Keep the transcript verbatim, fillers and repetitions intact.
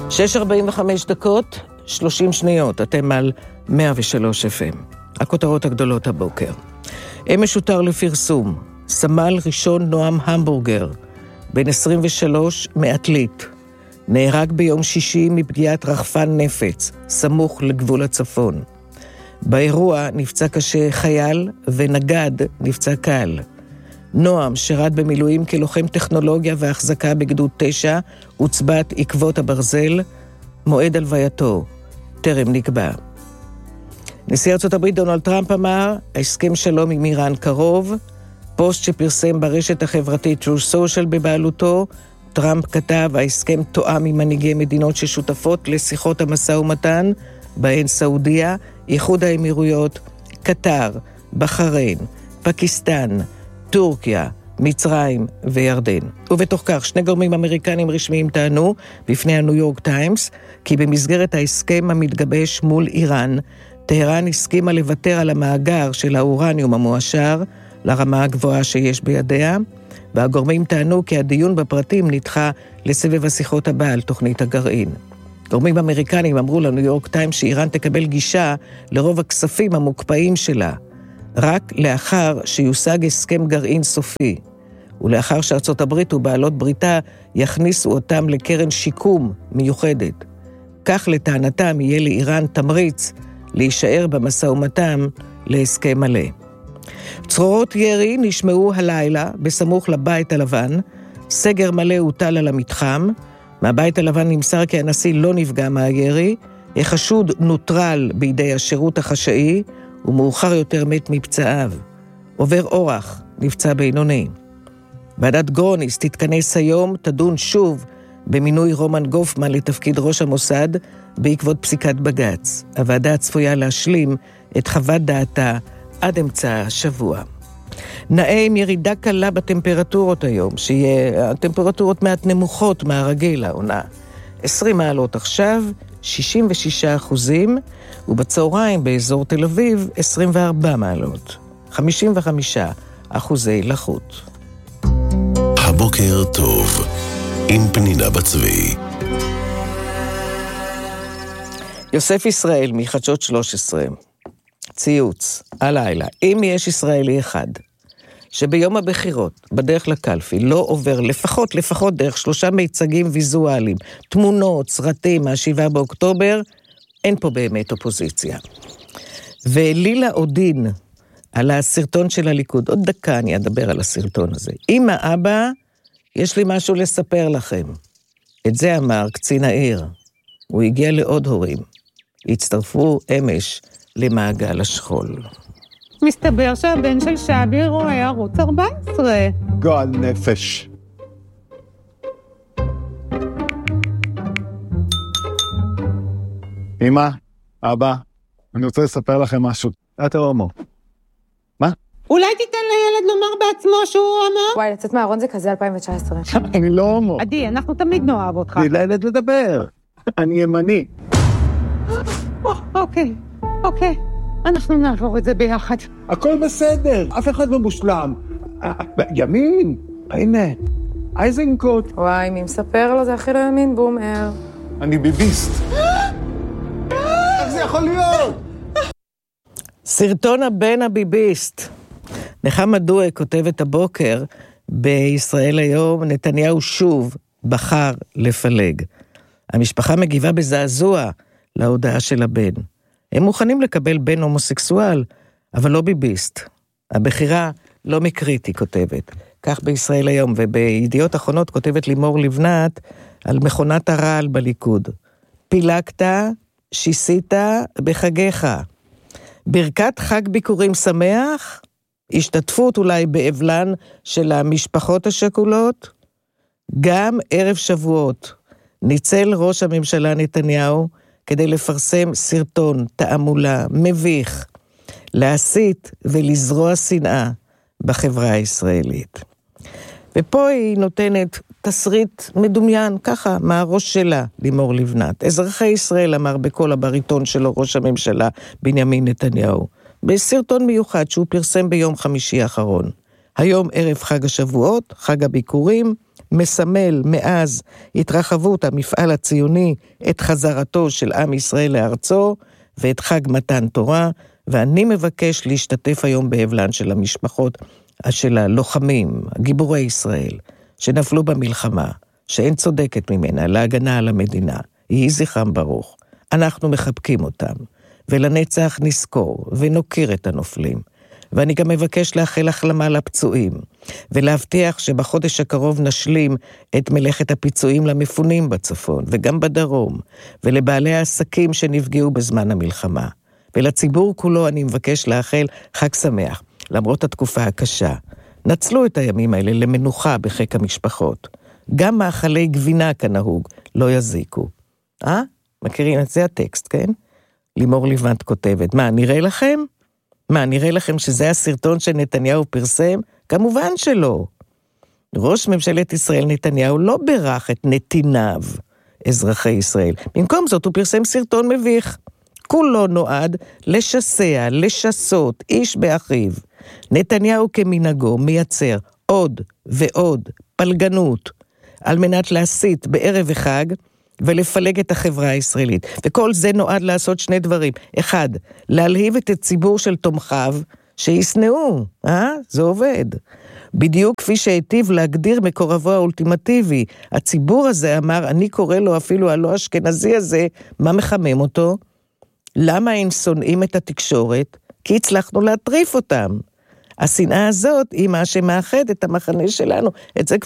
שש ארבעים וחמש דקות, שלושים שניות, אתם על מאה ושלוש אף אם. הכותרות הגדולות הבוקר. אמש הותר לפרסום, סמל ראשון נועם המבורגר, בן עשרים ושלוש, מעתלית. נהרג ביום שישי מפגיעת רחפן נפץ, סמוך לגבול הצפון. באירוע נפצע קשה חייל ונגד נפצע קל. נועם שרת במילואים כלוחם טכנולוגיה והחזקה בגדוד תשע, הוצבת עקבות הברזל, מועד הלווייתו, טרם נקבע. נשיא ארצות הברית דונלד טראמפ אמר, ההסכם שלום עם איראן קרוב, פוסט שפרסם ברשת החברתית True Social בבעלותו, טראמפ כתב, ההסכם תואם עם מנהיגי מדינות ששותפות לשיחות המשא ומתן, בהן סעודיה, איחוד האמירויות, קטר, בחריין, פקיסטן, טורקיה, מצרים וירדן. ובתוך כך, שני גורמים אמריקנים רשמיים טענו בפני הניו יורק טיימס, כי במסגרת ההסכם המתגבש מול איראן, טהרן הסכימה לוותר על המאגר של האורניום המועשר לרמה הגבוהה שיש בידיה, והגורמים טענו כי הדיון בפרטים נדחה לסבב השיחות הבא על תוכנית הגרעין. גורמים אמריקנים אמרו לניו יורק טיימס שאיראן תקבל גישה לרוב הכספים המוקפאים שלה, רק לאחר שיושג הסכם גרעין סופי, ולאחר שארצות הברית ובעלות בריתה יכניסו אותם לקרן שיקום מיוחדת. כך לטענתם יהיה לאיראן תמריץ להישאר במשא ומתן להסכם מלא. צרורות ירי נשמעו הלילה בסמוך לבית הלבן, סגר מלא הוטל על המתחם, מהבית הלבן נמסר כי הנשיא לא נפגע מהירי, החשוד נוטרל בידי השירות החשאי, ומאוחר יותר מת מפצעיו. עובר אורח, נפצע בינוני. ועדת גרוניס תתכנס היום, תדון שוב במינוי רומן גופמן לתפקיד ראש המוסד, בעקבות פסיקת בג"ץ. הוועדה צפויה להשלים את חוות דעתה עד אמצע השבוע. נאה עם ירידה קלה בטמפרטורות היום, שיהיה הטמפרטורות מעט נמוכות מהרגיל העונה. עשרים מעלות עכשיו, שישים ושישה אחוזים, ובצהריים באזור תל אביב עשרים וארבע מעלות, חמישים וחמישה אחוזי לחות. הבוקר טוב, עם פנינה בצבי. יוסף ישראל מחדשות שלוש עשרה, ציוץ, הלילה, אם יש ישראלי אחד, שביום הבחירות, בדרך לקלפי, לא עובר לפחות, לפחות דרך שלושה מיצגים ויזואליים, תמונות, סרטים, מהשבעה באוקטובר, אין פה באמת אופוזיציה. ולילה עודין, על הסרטון של הליכוד, עוד דקה אני אדבר על הסרטון הזה. אמא, אבא, יש לי משהו לספר לכם. את זה אמר קצין העיר. הוא הגיע לעוד הורים. הצטרפו אמש למעגל השכול. מסתבר שהבן של שבי רואה ערוץ ארבע עשרה. גועל נפש. אמא, אבא, אני רוצה לספר לכם משהו. אתה הומו. מה? אולי תיתן לילד לומר בעצמו שהוא הומו? וואי, לצאת מהארון זה כזה אלפיים תשע עשרה. אני לא הומו. עדי, אנחנו תמיד נאהב אותך. תני לילד לדבר. אני ימני. אוקיי, אוקיי. אנחנו נעבור את זה ביחד. הכל בסדר, אף אחד לא מושלם. ימין, הנה, אייזנקוט. וואי, מי מספר לו? זה הכי לא ימין, בומר. אני ביביסט. איך זה יכול להיות? סרטון הבן הביביסט. נחמה דואק כותבת הבוקר בישראל היום, נתניהו שוב בחר לפלג. המשפחה מגיבה בזעזוע להודעה של הבן. הם מוכנים לקבל בן הומוסקסואל, אבל לא ביביסט. הבחירה לא מקרית, היא כותבת. כך בישראל היום, ובידיעות אחרונות כותבת לימור לבנת על מכונת הרעל בליכוד. פילגת, שיסית בחגיך. ברכת חג ביקורים שמח, השתתפות אולי באבלן של המשפחות השכולות, גם ערב שבועות ניצל ראש הממשלה נתניהו כדי לפרסם סרטון, תעמולה, מביך, להסית ולזרוע שנאה בחברה הישראלית. ופה היא נותנת תסריט מדומיין, ככה, מהראש שלה, לימור לבנת. אזרחי ישראל אמר בכל הבריטון שלו ראש הממשלה בנימין נתניהו, בסרטון מיוחד שהוא פרסם ביום חמישי האחרון. היום ערב חג השבועות, חג הביקורים, מסמל מאז התרחבות המפעל הציוני את חזרתו של עם ישראל לארצו ואת חג מתן תורה, ואני מבקש להשתתף היום באבלן של המשפחות של הלוחמים, גיבורי ישראל, שנפלו במלחמה, שאין צודקת ממנה, להגנה על המדינה. יהי זכרם ברוך. אנחנו מחבקים אותם, ולנצח נזכור ונוקיר את הנופלים. ואני גם מבקש לאחל החלמה לפצועים, ולהבטיח שבחודש הקרוב נשלים את מלאכת הפיצויים למפונים בצפון, וגם בדרום, ולבעלי העסקים שנפגעו בזמן המלחמה. ולציבור כולו אני מבקש לאחל חג שמח, למרות התקופה הקשה. נצלו את הימים האלה למנוחה בחיק המשפחות. גם מאכלי גבינה כנהוג לא יזיקו. אה? מכירים את זה הטקסט, כן? לימור לבנת כותבת. מה, נראה לכם? מה, נראה לכם שזה הסרטון שנתניהו פרסם? כמובן שלא. ראש ממשלת ישראל נתניהו לא ברך את נתיניו, אזרחי ישראל. במקום זאת הוא פרסם סרטון מביך. כולו נועד לשסע, לשסות, איש באחיו. נתניהו כמנהגו מייצר עוד ועוד פלגנות, על מנת להסית בערב החג ולפלג את החברה הישראלית. וכל זה נועד לעשות שני דברים. אחד, להלהיב את הציבור של תומכיו שיסנאו. אה? זה עובד. בדיוק כפי שהיטיב להגדיר מקורבו האולטימטיבי. הציבור הזה אמר, אני קורא לו אפילו הלא אשכנזי הזה, מה מחמם אותו? למה הם שונאים את התקשורת? כי הצלחנו להטריף אותם. השנאה הזאת היא מה שמאחד את המחנה שלנו. את זה